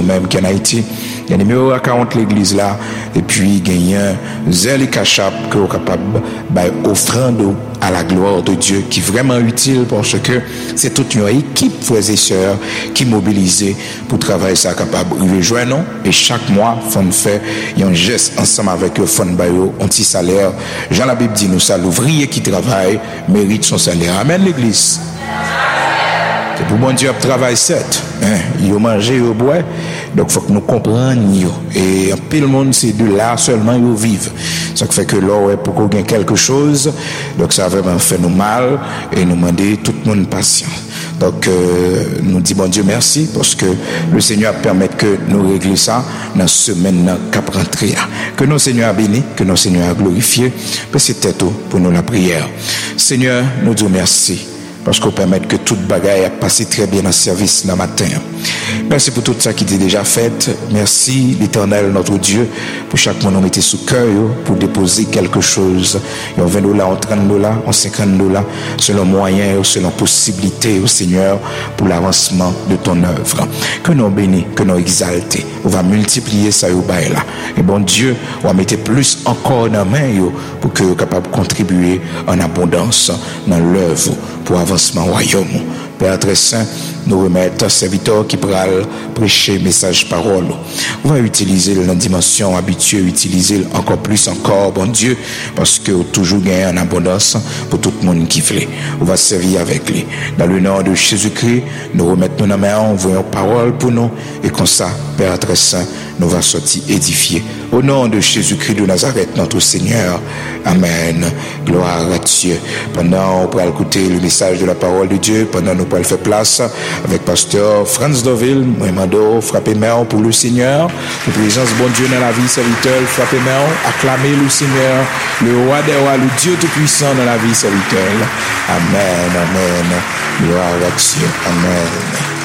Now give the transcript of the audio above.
nous-mêmes qui en Haïti. Il y a numéro à 40 l'église là, et puis il y a un zèle et cachap que vous êtes capable d'offrande à la gloire de Dieu qui est vraiment utile parce que c'est toute une équipe, frères et sœurs, qui mobilisée pour travailler ça capable de rejoindre et chaque mois, on fait un geste ensemble avec le fonds Bayo, un petit salaire. Jean la Bible dit nous ça, l'ouvrier qui travaille mérite son salaire. Amen l'église. C'est pour bon Dieu travail certes, il a mangé, il a boit, donc il faut que nous comprenions. Et un peu le monde, c'est de là seulement ils vivent. Ça fait que là, pour qu'on gagne quelque chose, donc ça a vraiment fait nous mal et nous demander tout le monde patient. Donc nous disons bon Dieu merci parce que le Seigneur permet que nous réglions ça dans ce semaine cap rentrée. Que nos Seigneur a béni, que nos Seigneur a glorifié, parce que c'était tout pour nous la prière. Seigneur, nous disons merci. Parce qu'on permet que toute bagaille a passé très bien en service le matin. Merci pour tout ça qui était déjà fait. Merci l'Éternel, notre Dieu, pour chaque moment mettre sous cœur, pour déposer quelque chose. Et on $20, on $30, on $50, selon moyen, selon possibilité, au Seigneur, pour l'avancement de ton œuvre. Que nous bénissons, que nous exaltons. On va multiplier ça au bail là. Et bon Dieu, on va mettre plus encore dans la main pour que vous soyez capable de contribuer en abondance dans l'œuvre pour avancement royaume. Père très saint, nous remettons serviteur qui pourra prêcher message parole. On va utiliser la dimension habituée, utiliser encore plus encore, bon Dieu, parce que toujours gagner en abondance pour tout le monde qui veut. On va servir avec lui. Dans le nom de Jésus-Christ, nous remettons nos mains, on voyons parole pour nous, et comme ça, Père très saint, nous va sortir édifier. Au nom de Jésus-Christ de Nazareth, notre Seigneur. Amen. Gloire à Dieu. Pendant on pourra écouter le message de la parole de Dieu, pendant nous pourrons faire place avec pasteur Franz Doville, Mohamado, frappez main pour le Seigneur. La présence bon Dieu dans la vie serviteur, frappez main, acclamez le Seigneur, le roi des rois, le Dieu tout-puissant dans la vie serviteur. Amen, amen. Gloire à Dieu. Amen.